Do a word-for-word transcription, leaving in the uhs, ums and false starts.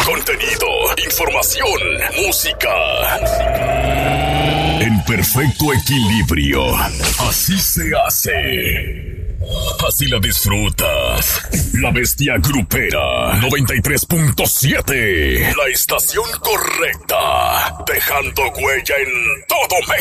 Contenido, información, música. En perfecto equilibrio. Así se hace. Así la disfrutas. La Bestia Grupera noventa y tres punto siete. La estación correcta. Dejando huella en todo México.